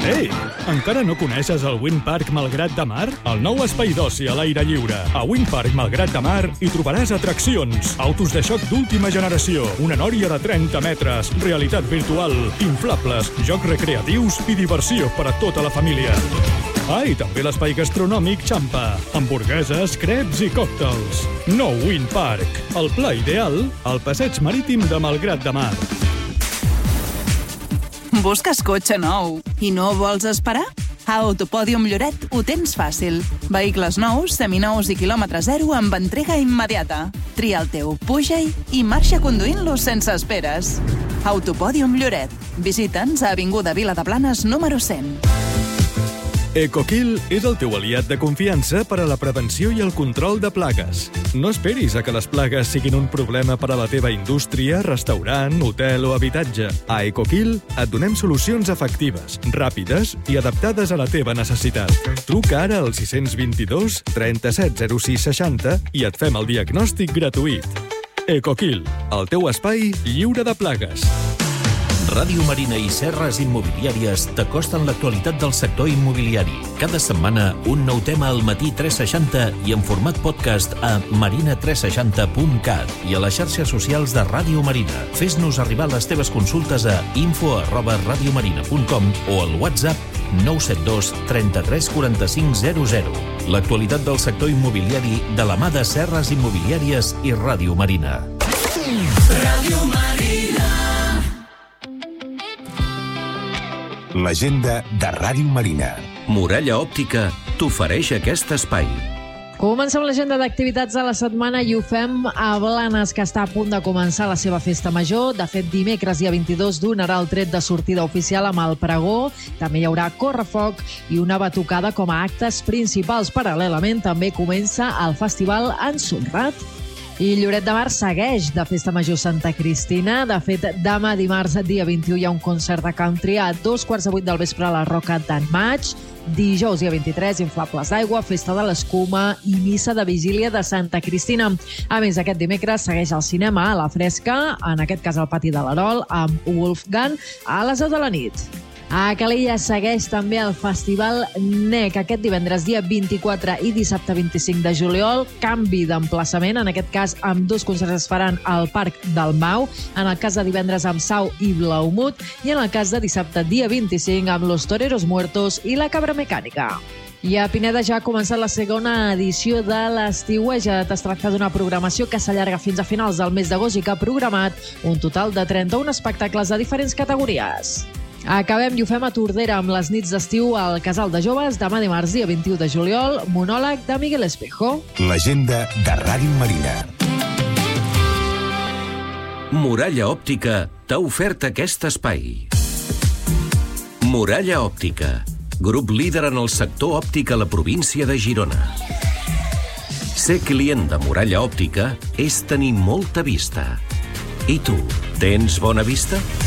Ei, encara no coneixes el Wind Park Malgrat de Mar? El nou espai d'oci a l'aire lliure. A Wind Park Malgrat de Mar hi trobaràs atraccions, autos de xoc d'última generació, una nòria de 30 metres, realitat virtual, inflables, jocs recreatius i diversió per a tota la família. I també l'espai gastronòmic Champa, hamburgueses, creps i còctels. Nou Wind Park, el pla ideal al passeig marítim de Malgrat de Mar. Busques cotxe nou i no vols esperar? A Autopòdium Lloret ho tens fàcil. Vehicles nous, seminous i quilòmetre zero amb entrega immediata. Tria el teu, puja-hi i marxa conduint-lo sense esperes. Autopòdium Lloret. Visita'ns a Avinguda Vila de Blanes número 100. EcoKill és el teu aliat de confiança per a la prevenció i el control de plagues. No esperis a que les plagues siguin un problema per a la teva indústria, restaurant, hotel o habitatge. A EcoKill et donem solucions efectives, ràpides i adaptades a la teva necessitat. Truca ara al 622 37 06 60 i et fem el diagnòstic gratuït. EcoKill, el teu espai lliure de plagues. Ràdio Marina i Serres Immobiliàries t'acosten l'actualitat del sector immobiliari. Cada setmana, un nou tema al matí 360 i en format podcast a marina360.cat i a les xarxes socials de Ràdio Marina. Fes-nos arribar les teves consultes a info@radiomarina.com o al WhatsApp 972 33 45 00. L'actualitat del sector immobiliari de la mà de Serres Immobiliàries i Ràdio Marina. Ràdio Marina. L'agenda de Ràdio Marina. Muralla Òptica t'ofereix aquest espai. Comencem l'agenda d'activitats de la setmana i ho fem a Blanes, que està a punt de començar la seva festa major. De fet, dimecres, dia 22, donarà el tret de sortida oficial amb el pregó. També hi haurà correfoc i una batucada com a actes principals. Paral·lelament, també comença el festival Ensorrat. I Lloret de Mar segueix de Festa Major Santa Cristina. De fet, demà dimarts, dia 21, hi ha un concert de country a 2:15 del vespre a la Roca d'en Maig. Dijous, dia 23, inflables d'aigua, festa de l'escuma i missa de vigília de Santa Cristina. A més, aquest dimecres segueix el cinema a la Fresca, en aquest cas al Pati de l'Arol, amb Wolfgang, a les 10 de la nit. A Calella segueix també el Festival NEC aquest divendres dia 24 i dissabte 25 de juliol. Canvi d'emplaçament, en aquest cas amb dos concerts es faran al Parc del Mau, en el cas de divendres amb Sau i Blaumut i en el cas de dissabte dia 25 amb Los Toreros Muertos i La Cabra Mecànica. I a Pineda ja ha començat la segona edició de l'Estiuejat. Es tracta d'una programació que s'allarga fins a finals del mes d'agost i que ha programat un total de 31 espectacles de diferents categories. Acabem i ho fem a Tordera amb les nits d'estiu al Casal de Joves. Demà dimarts, dia 21 de juliol, monòleg de Miguel Espejo. L'agenda de Ràdio Marina. Muralla Òptica t'ha ofert aquest espai. Muralla Òptica, grup líder en el sector òptic a la província de Girona. Ser client de Muralla Òptica és tenir molta vista. I tu, tens bona vista?